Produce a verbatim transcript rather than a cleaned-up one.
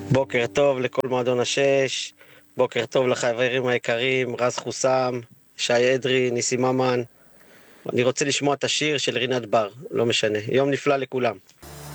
בוקר טוב לכל מועדון השש, בוקר טוב לחברים היקרים, רז חוסם, שי אדרי, ניסי ממן. אני רוצה לשמוע את השיר של רינת בר, לא משנה. יום נפלא לכולם.